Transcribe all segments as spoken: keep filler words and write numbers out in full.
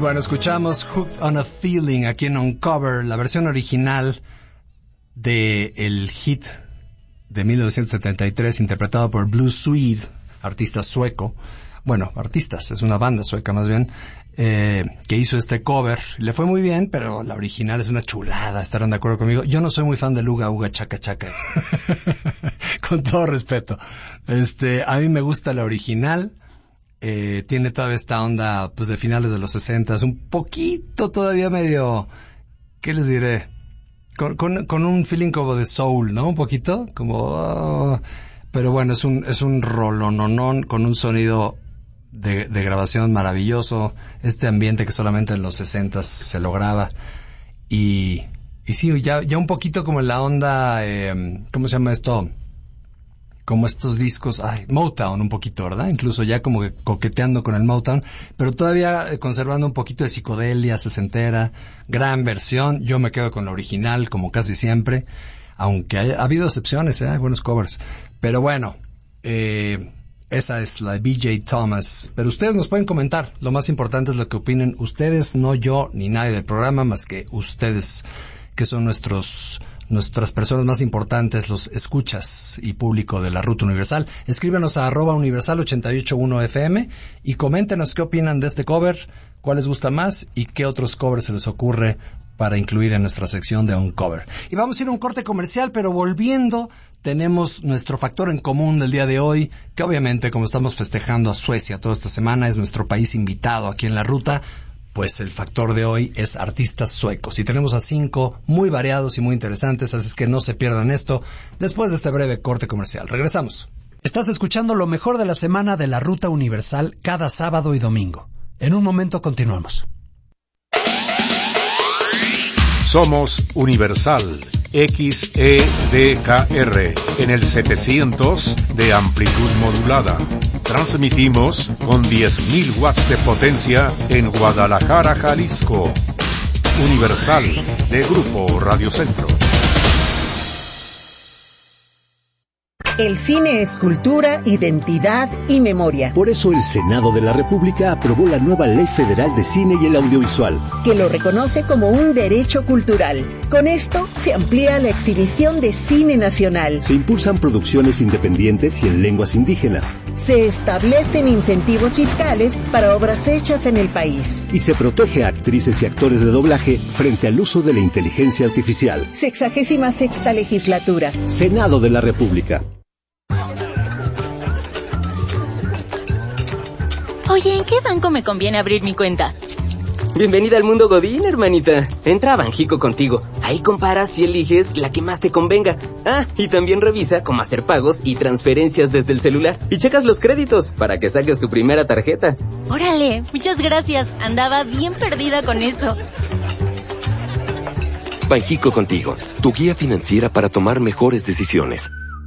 Bueno, escuchamos Hooked on a Feeling aquí en Uncover, la versión original de el hit de mil novecientos setenta y tres, interpretado por Blue Swede, artista sueco. Bueno, artistas, es una banda sueca más bien, eh, que hizo este cover. Le fue muy bien, pero la original es una chulada, estarán de acuerdo conmigo. Yo no soy muy fan de Uga Uga Chaka Chaka. Con todo respeto. Este, a mí me gusta la original. Eh, tiene toda esta onda, pues, de finales de los sesentas, un poquito todavía medio, ¿qué les diré? Con, con, con un feeling como de soul, ¿no? Un poquito, como, oh, pero bueno, es un, es un rolononón con un sonido de, de grabación maravilloso, este ambiente que solamente en los sesentas se lograba, y, y sí, ya, ya un poquito como en la onda, eh, ¿cómo se llama esto? Como estos discos, ay, Motown un poquito, ¿verdad? Incluso ya como que coqueteando con el Motown, pero todavía conservando un poquito de psicodelia sesentera, gran versión. Yo me quedo con la original, como casi siempre, aunque haya, ha habido excepciones, ¿eh? Hay buenos covers. Pero bueno, eh, esa es la de B J Thomas. Pero ustedes nos pueden comentar, lo más importante es lo que opinen ustedes, no yo ni nadie del programa, más que ustedes, que son nuestros... nuestras personas más importantes, los escuchas y público de la Ruta Universal. Escríbanos a arroba universal ochenta y ocho punto uno F M y coméntenos qué opinan de este cover, cuál les gusta más y qué otros covers se les ocurre para incluir en nuestra sección de Uncover. Y vamos a ir a un corte comercial, pero volviendo, tenemos nuestro factor en común del día de hoy, que obviamente, como estamos festejando a Suecia toda esta semana, es nuestro país invitado aquí en la ruta. Pues el factor de hoy es artistas suecos. Y tenemos a cinco muy variados y muy interesantes, así es que no se pierdan esto después de este breve corte comercial. Regresamos. Estás escuchando lo mejor de la semana de la Ruta Universal cada sábado y domingo. En un momento continuamos. Somos Universal X E D K R en el setecientos de amplitud modulada. Transmitimos con diez mil watts de potencia en Guadalajara, Jalisco. Universal de Grupo Radio Centro. El cine es cultura, identidad y memoria. Por eso el Senado de la República aprobó la nueva Ley Federal de Cine y el Audiovisual, que lo reconoce como un derecho cultural. Con esto se amplía la exhibición de cine nacional. Se impulsan producciones independientes y en lenguas indígenas. Se establecen incentivos fiscales para obras hechas en el país. Y se protege a actrices y actores de doblaje frente al uso de la inteligencia artificial. Sexagésima sexta legislatura. Senado de la República. Oye, ¿en qué banco me conviene abrir mi cuenta? Bienvenida al mundo Godín, hermanita. Entra a Banjico contigo. Ahí comparas y eliges la que más te convenga. Ah, y también revisa cómo hacer pagos y transferencias desde el celular. Y checas los créditos para que saques tu primera tarjeta. Órale, muchas gracias. Andaba bien perdida con eso. Banjico contigo, tu guía financiera para tomar mejores decisiones.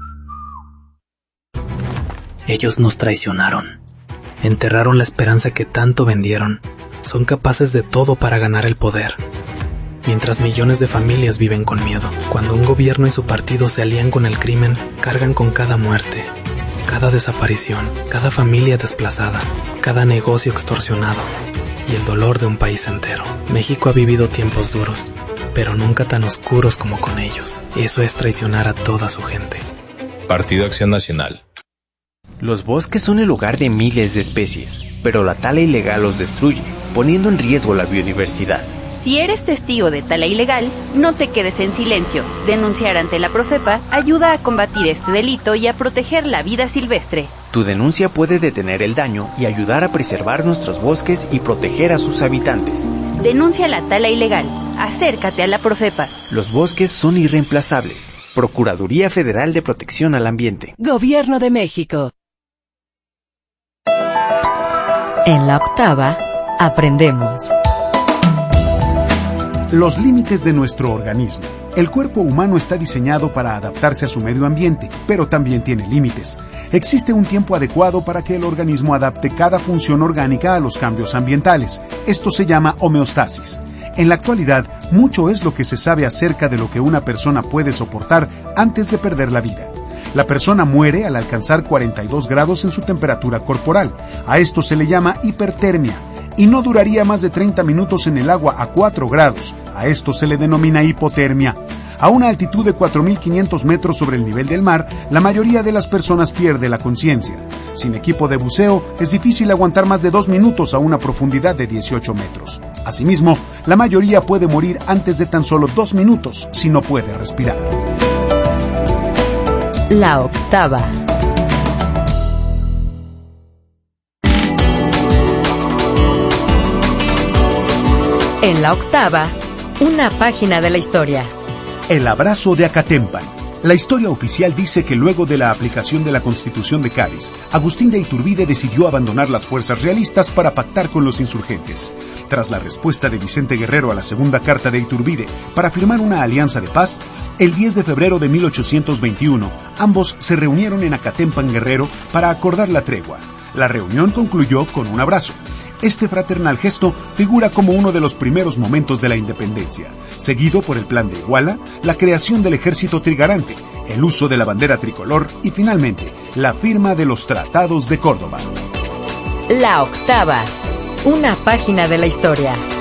Ellos nos traicionaron. Enterraron la esperanza que tanto vendieron. Son capaces de todo para ganar el poder. Mientras millones de familias viven con miedo. Cuando un gobierno y su partido se alían con el crimen, cargan con cada muerte, cada desaparición, cada familia desplazada, cada negocio extorsionado y el dolor de un país entero. México ha vivido tiempos duros, pero nunca tan oscuros como con ellos. Eso es traicionar a toda su gente. Partido Acción Nacional. Los bosques son el hogar de miles de especies, pero la tala ilegal los destruye, poniendo en riesgo la biodiversidad. Si eres testigo de tala ilegal, no te quedes en silencio. Denunciar ante la Profepa ayuda a combatir este delito y a proteger la vida silvestre. Tu denuncia puede detener el daño y ayudar a preservar nuestros bosques y proteger a sus habitantes. Denuncia la tala ilegal. Acércate a la Profepa. Los bosques son irreemplazables. Procuraduría Federal de Protección al Ambiente. Gobierno de México. En la octava, aprendemos. Los límites de nuestro organismo. El cuerpo humano está diseñado para adaptarse a su medio ambiente, pero también tiene límites. Existe un tiempo adecuado para que el organismo adapte cada función orgánica a los cambios ambientales. Esto se llama homeostasis. En la actualidad, mucho es lo que se sabe acerca de lo que una persona puede soportar antes de perder la vida. La persona muere al alcanzar cuarenta y dos grados en su temperatura corporal. A esto se le llama hipertermia. y no duraría más de treinta minutos en el agua a cuatro grados. A esto se le denomina hipotermia. A una altitud de cuatro mil quinientos metros sobre el nivel del mar, la mayoría de las personas pierde la conciencia. Sin equipo de buceo, es difícil aguantar más de dos minutos a una profundidad de dieciocho metros. Asimismo, la mayoría puede morir antes de tan solo dos minutos si no puede respirar. La octava. En la octava, una página de la historia. El abrazo de Acatempan. La historia oficial dice que luego de la aplicación de la Constitución de Cádiz, Agustín de Iturbide decidió abandonar las fuerzas realistas para pactar con los insurgentes. Tras la respuesta de Vicente Guerrero a la segunda carta de Iturbide para firmar una alianza de paz, el diez de febrero de mil ochocientos veintiuno, ambos se reunieron en Acatempan, Guerrero, para acordar la tregua. La reunión concluyó con un abrazo. Este fraternal gesto figura como uno de los primeros momentos de la independencia, seguido por el Plan de Iguala, la creación del ejército trigarante, el uso de la bandera tricolor y finalmente la firma de los Tratados de Córdoba. La octava, una página de la historia.